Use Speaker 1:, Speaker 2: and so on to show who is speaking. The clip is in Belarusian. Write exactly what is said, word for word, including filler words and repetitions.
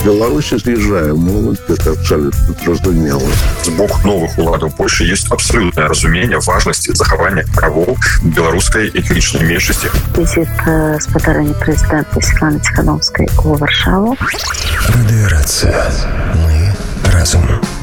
Speaker 1: Беларусі з'язджае моладзь, гэта абсалютна зразумела.
Speaker 2: З боку новых уладаў Польшчы ёсць абсалютнае разуменне важнасці захавання правоў беларускай этнічнай меншасці.
Speaker 3: Візіт спадарэння прэзідэнта Святланы Ціхановскай у Варшаву.
Speaker 4: Радыёрацыя. Мы разум.